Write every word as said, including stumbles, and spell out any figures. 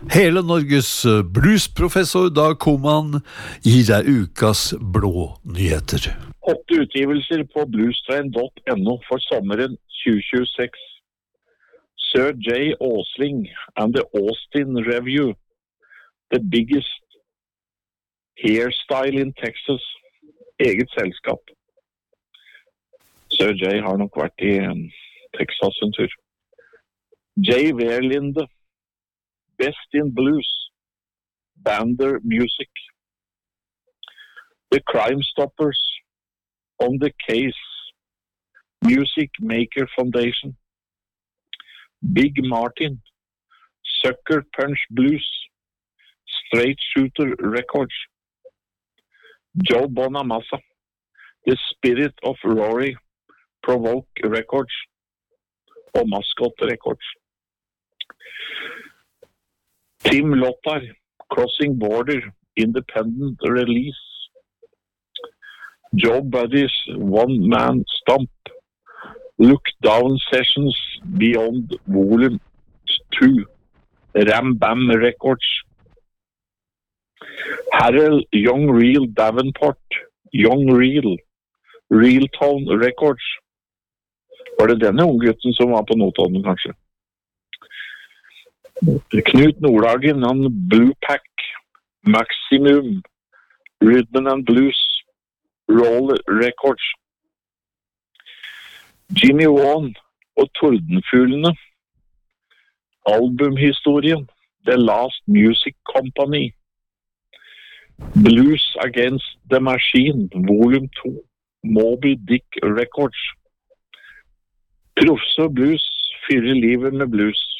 Hele Norges bluesprofessor Dag Koman gir deg ukas blå nyheter. Åtte utgivelser på bluestrain dot no for sommeren tjue tjueseks. Sir J. Åsling and the Austin Review, the biggest hairstyle in Texas, eget selskap. Sir J har nok vært i Texas en tur. J. Verlinde, Best in Blues, Bander Music. The Crime Stoppers, On the Case, Music Maker Foundation. Big Martin, Sucker Punch Blues, Straight Shooter Records. Joe Bonamassa, The Spirit of Rory, Provoke Records og Mascot Records. Tim Lottar, Crossing Border, Independent Release. Joe Buddy's One Man Stomp, Look Down Sessions Beyond Volume two, Ram Bam Records. Harold Young Real Davenport, Young Real, Real Tone Records. Var det denne unggutten som var på Notodden, kanskje? Knut Nordhagen, han Blue Pack, Maximum, Rhythm and Blues, Roll Records. Jimmy Vaughan og Tordenfuglene, albumhistorien, The Last Music Company, Blues Against the Machine, Volume two, Moby Dick Records. Professor Blues, fyrer livet med blues.